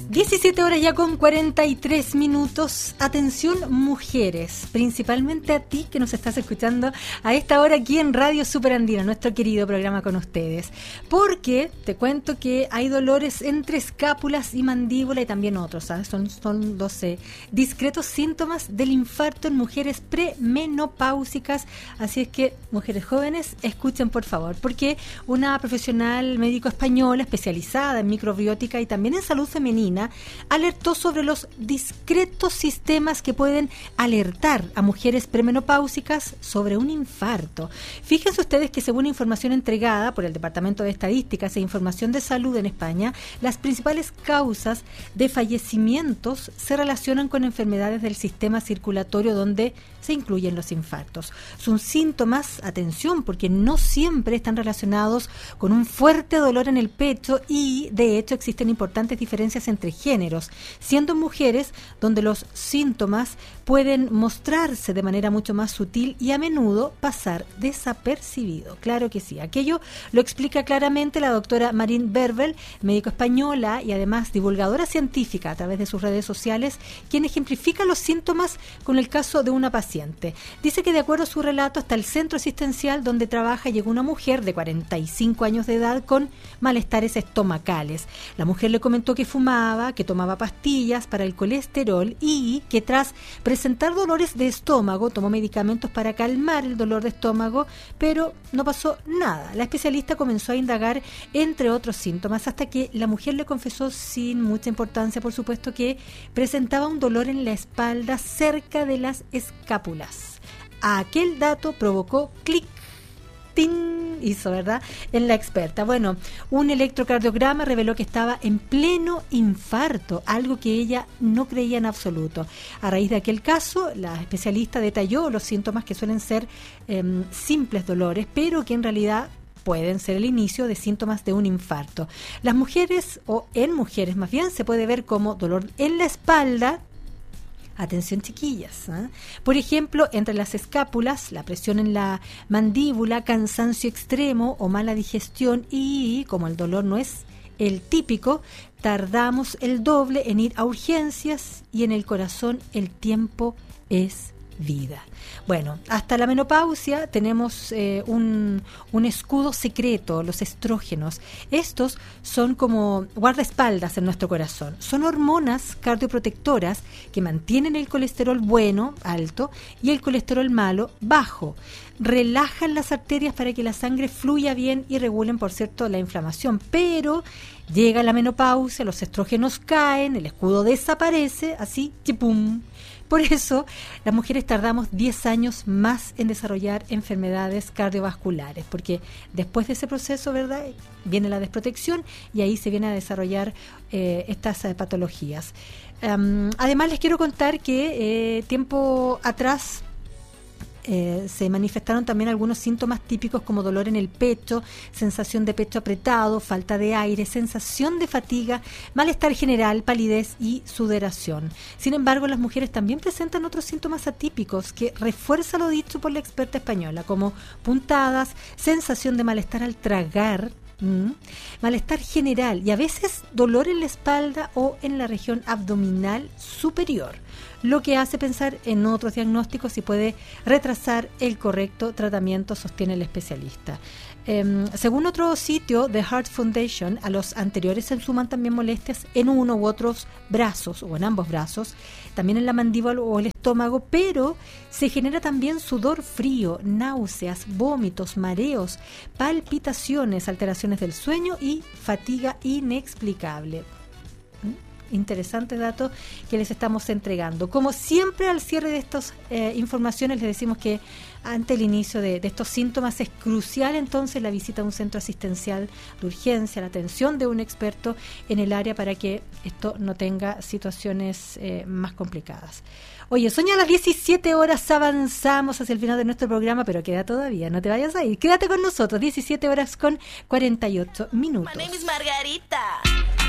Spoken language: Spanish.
17 horas ya con 43 minutos. Atención, mujeres, principalmente a ti que nos estás escuchando a esta hora aquí en Radio Superandina, nuestro querido programa con ustedes. Porque te cuento que hay dolores entre escápulas y mandíbula y también otros, ¿sabes? Son 12 discretos síntomas del infarto en mujeres premenopáusicas. Así es que, mujeres jóvenes, escuchen por favor, porque una profesional médico española especializada en microbiótica y también en salud femenina alertó sobre los discretos sistemas que pueden alertar a mujeres premenopáusicas sobre un infarto. Fíjense ustedes que según información entregada por el Departamento de Estadísticas e Información de Salud en España, las principales causas de fallecimientos se relacionan con enfermedades del sistema circulatorio donde se incluyen los infartos. Son síntomas, atención, porque no siempre están relacionados con un fuerte dolor en el pecho y de hecho existen importantes diferencias entre géneros, siendo mujeres donde los síntomas pueden mostrarse de manera mucho más sutil y a menudo pasar desapercibido. Claro que sí. Aquello lo explica claramente la doctora Marine Berbel, médico española y además divulgadora científica a través de sus redes sociales, quien ejemplifica los síntomas con el caso de una paciente. Dice que de acuerdo a su relato, hasta el centro asistencial donde trabaja llegó una mujer de 45 años de edad con malestares estomacales. La mujer le comentó que fumaba, que tomaba pastillas para el colesterol y que tras presentar dolores de estómago tomó medicamentos para calmar el dolor de estómago, pero no pasó nada. La especialista comenzó a indagar entre otros síntomas hasta que la mujer le confesó sin mucha importancia, por supuesto, que presentaba un dolor en la espalda cerca de las escápulas. Aquel dato provocó clic. Hizo, ¿verdad?, en la experta. Bueno, un electrocardiograma reveló que estaba en pleno infarto, algo que ella no creía en absoluto. A raíz de aquel caso, la especialista detalló los síntomas que suelen ser simples dolores, pero que en realidad pueden ser el inicio de síntomas de un infarto. Las mujeres, o en mujeres más bien, se puede ver como dolor en la espalda. Atención, chiquillas, ¿eh? Por ejemplo, entre las escápulas, la presión en la mandíbula, cansancio extremo o mala digestión y, como el dolor no es el típico, tardamos el doble en ir a urgencias y en el corazón el tiempo es vida. Bueno, hasta la menopausia tenemos un escudo secreto, los estrógenos. Estos son como guardaespaldas en nuestro corazón. Son hormonas cardioprotectoras que mantienen el colesterol bueno, alto, y el colesterol malo, bajo. Relajan las arterias para que la sangre fluya bien y regulen, por cierto, la inflamación. Pero llega la menopausia, los estrógenos caen, el escudo desaparece, así, ¡chipum! Por eso, las mujeres tardamos 10 años más en desarrollar enfermedades cardiovasculares, porque después de ese proceso, ¿verdad?, viene la desprotección y ahí se viene a desarrollar estas patologías. Además, les quiero contar que tiempo atrás se manifestaron también algunos síntomas típicos como dolor en el pecho, sensación de pecho apretado, falta de aire, sensación de fatiga, malestar general, palidez y sudoración. Sin embargo, las mujeres también presentan otros síntomas atípicos que refuerza lo dicho por la experta española, como puntadas, sensación de malestar al tragar, malestar general y a veces dolor en la espalda o en la región abdominal superior, lo que hace pensar en otros diagnósticos y puede retrasar el correcto tratamiento, sostiene el especialista. Según otro sitio, The Heart Foundation, a los anteriores se suman también molestias en uno u otros brazos o en ambos brazos, también en la mandíbula o el estómago, pero se genera también sudor frío, náuseas, vómitos, mareos, palpitaciones, alteraciones del sueño y fatiga inexplicable. Interesante dato que les estamos entregando. Como siempre, al cierre de estas informaciones les decimos que ante el inicio de estos síntomas es crucial entonces la visita a un centro asistencial de urgencia, la atención de un experto en el área para que esto no tenga situaciones más complicadas. Oye, son ya las 17 horas, avanzamos hacia el final de nuestro programa, pero queda todavía, no te vayas a ir. Quédate con nosotros, 17 horas con 48 minutos. My name is Margarita.